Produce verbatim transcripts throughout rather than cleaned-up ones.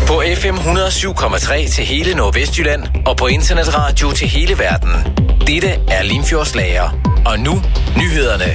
På F M et hundrede og syv komma tre til hele Nordvestjylland og på internetradio til hele verden. Dette er Limfjordsslager. Og nu nyhederne.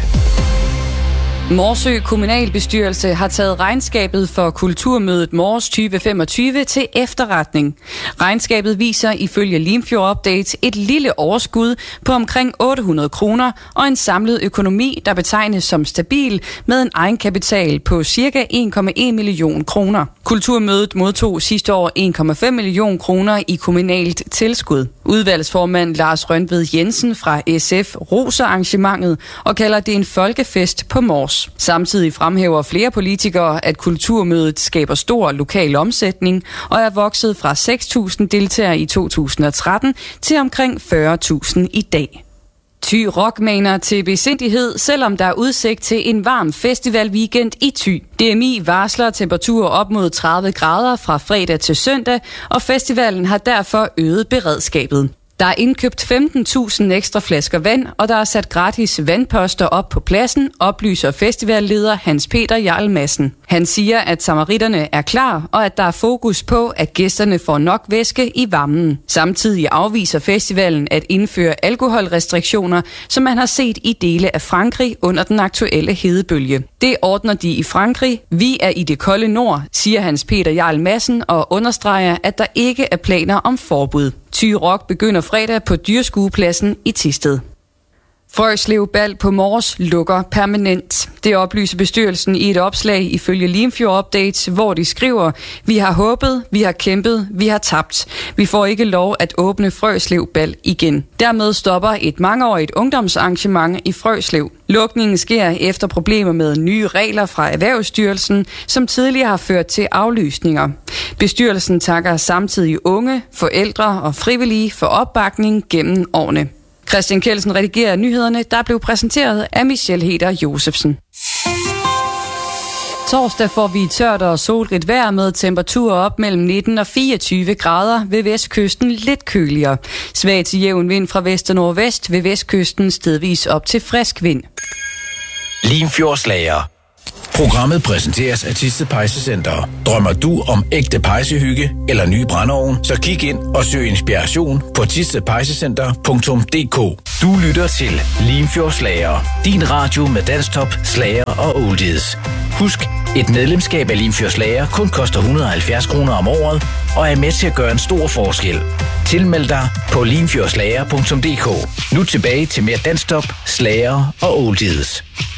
Morsø Kommunalbestyrelse har taget regnskabet for Kulturmødet Mors tyve femogtyve til efterretning. Regnskabet viser ifølge Limfjord Update et lille overskud på omkring otte hundrede kroner og en samlet økonomi, der betegnes som stabil med en egenkapital på ca. en komma en million kroner. Kulturmødet modtog sidste år en komma fem million kroner i kommunalt tilskud. Udvalgsformand Lars Røntved Jensen fra S F roser arrangementet og kalder det en folkefest på Mors. Samtidig fremhæver flere politikere, at Kulturmødet skaber stor lokal omsætning og er vokset fra seks tusind deltagere i to tusind og tretten til omkring fyrre tusind i dag. Thy Rock maner til besindighed, selvom der er udsigt til en varm festivalweekend i Thy. D M I varsler temperaturer op mod tredive grader fra fredag til søndag, og festivalen har derfor øget beredskabet. Der er indkøbt femten tusind ekstra flasker vand, og der er sat gratis vandposter op på pladsen, oplyser festivalleder Hans Peter Jarl Madsen. Han siger, at samaritterne er klar, og at der er fokus på, at gæsterne får nok væske i varmen. Samtidig afviser festivalen at indføre alkoholrestriktioner, som man har set i dele af Frankrig under den aktuelle hedebølge. Det ordner de i Frankrig. Vi er i det kolde nord, siger Hans Peter Jarl Madsen og understreger, at der ikke er planer om forbud. Thy Rock begynder fredag på Dyrskuepladsen i Thisted. Frøslev Bal på Mors lukker permanent. Det oplyser bestyrelsen i et opslag ifølge Limfjord Update, hvor de skriver: Vi har håbet, vi har kæmpet, vi har tabt. Vi får ikke lov at åbne Frøslev Bal igen. Dermed stopper et mangeårigt ungdomsarrangement i Frøslev. Lukningen sker efter problemer med nye regler fra Erhvervsstyrelsen, som tidligere har ført til aflysninger. Bestyrelsen takker samtidig unge, forældre og frivillige for opbakning gennem årene. Christian Kjeldsen redigerer nyhederne, der blev præsenteret af Michelle Heder Josefsen. Torsdag får vi tørt og solrigt vejr med temperaturer op mellem nitten og fireogtyve grader, ved vestkysten lidt køligere. Svag til jævn vind fra vest og nordvest, ved vestkysten stedvis op til frisk vind. Limfjordsslager. Programmet præsenteres af Thisted Pejsecenter. Drømmer du om ægte pejsehygge eller ny brændeovn, så kig ind og søg inspiration på thisted pejsecenter punktum d k. Du lytter til Limfjordsslager, din radio med dansktop, slager og oldies. Husk, et medlemskab af Limfjordsslager kun koster et hundrede og halvfjerds kroner om året og er med til at gøre en stor forskel. Tilmeld dig på limfjordslager punktum d k. Nu tilbage til mere dansktop, slager og oldies.